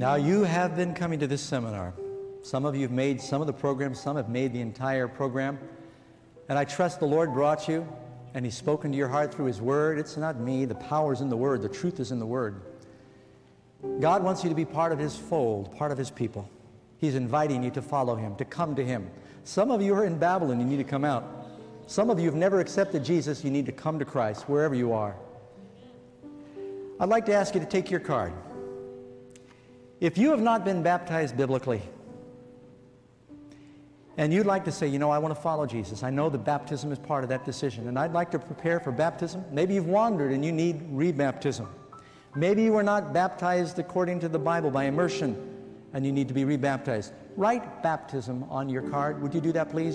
Now, you have been coming to this seminar. Some of you have made some of the programs, some have made the entire program. And I trust the Lord brought you, and He's spoken to your heart through His Word. It's not me. The power is in the Word. The truth is in the Word. God wants you to be part of His fold, part of His people. He's inviting you to follow Him, to come to Him. Some of you are in Babylon. You need to come out. Some of you have never accepted Jesus. You need to come to Christ, wherever you are. I'd like to ask you to take your card. If you have not been baptized biblically, and you'd like to say, you know, I want to follow Jesus. I know that baptism is part of that decision, and I'd like to prepare for baptism. Maybe you've wandered and you need rebaptism. Maybe you were not baptized according to the Bible by immersion, and you need to be rebaptized. Write baptism on your card. Would you do that, please?